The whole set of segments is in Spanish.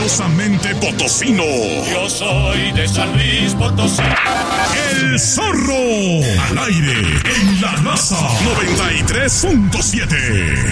orgullosamente potosino. Yo soy de San Luis Potosí. El Zorro, al aire, en La Raza 93.7.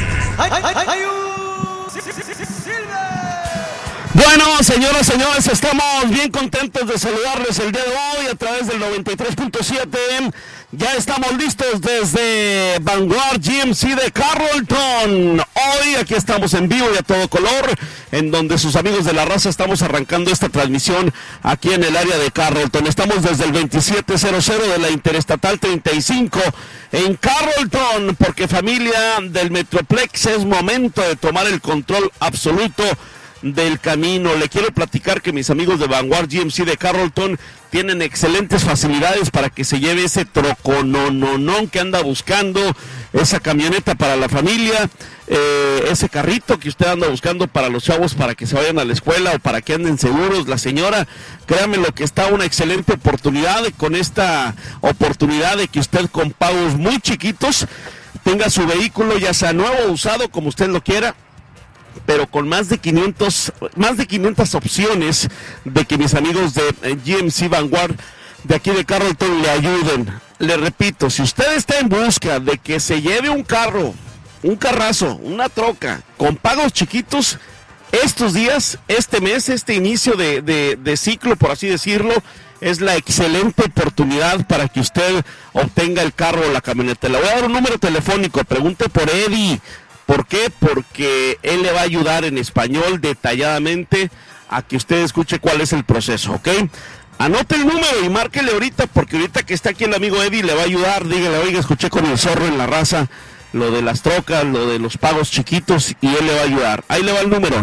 Bueno, señoras, señores, estamos bien contentos de saludarles el día de hoy a través del 93.7. Ya estamos listos desde Vanguard GMC de Carrollton. Hoy aquí estamos en vivo y a todo color, en donde sus amigos de La Raza estamos arrancando esta transmisión aquí en el área de Carrollton. Estamos desde el 2700 de la Interestatal 35 en Carrollton, porque familia del Metroplex, es momento de tomar el control absoluto del camino. Le quiero platicar que mis amigos de Vanguard GMC de Carrollton tienen excelentes facilidades para que se lleve ese troconononón que anda buscando, esa camioneta para la familia, ese carrito que usted anda buscando para los chavos, para que se vayan a la escuela o para que anden seguros. La señora, créame lo que está una excelente oportunidad, con esta oportunidad de que usted con pagos muy chiquitos tenga su vehículo, ya sea nuevo o usado, como usted lo quiera, pero con más de 500 opciones de que mis amigos de GMC Vanguard de aquí de Carrollton le ayuden. Le repito, si usted está en busca de que se lleve un carro, un carrazo, una troca, con pagos chiquitos, estos días, este mes, este inicio de ciclo, por así decirlo, es la excelente oportunidad para que usted obtenga el carro o la camioneta. Le voy a dar un número telefónico, pregunte por Eddie. ¿Por qué? Porque él le va a ayudar en español detalladamente a que usted escuche cuál es el proceso, ¿ok? Anote el número y márquele ahorita, porque ahorita que está aquí el amigo Eddie le va a ayudar. Dígale, oiga, escuché con el Zorro en La Raza lo de las trocas, lo de los pagos chiquitos, y él le va a ayudar. Ahí le va el número,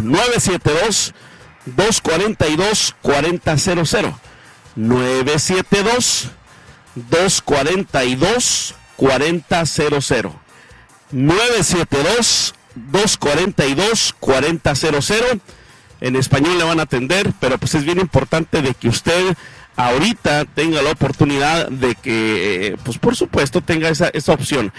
972-242-4000. 972-242-4000. 972-242-4000. En español le van a atender, pero pues es bien importante de que usted ahorita tenga la oportunidad de que, pues por supuesto, tenga esa opción.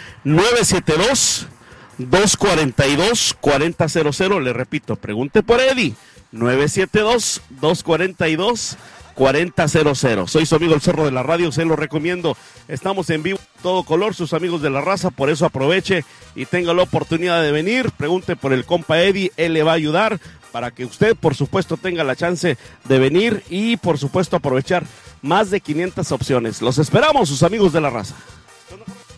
972-242-4000. Le repito, pregunte por Eddie. 972-242-4000. Soy su amigo el Zorro de la Radio, se lo recomiendo. Estamos en vivo, todo color, sus amigos de La Raza, por eso aproveche y tenga la oportunidad de venir. Pregunte por el compa Eddie, él le va a ayudar para que usted, por supuesto, tenga la chance de venir y, por supuesto, aprovechar más de 500 opciones. Los esperamos, sus amigos de La Raza.